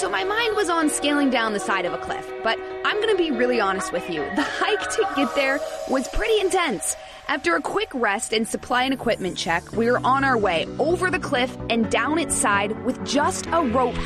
So my mind was on scaling down the side of a cliff, but I'm going to be really honest with you. The hike to get there was pretty intense. After a quick rest and supply and equipment check, we were on our way over the cliff and down its side with just a rope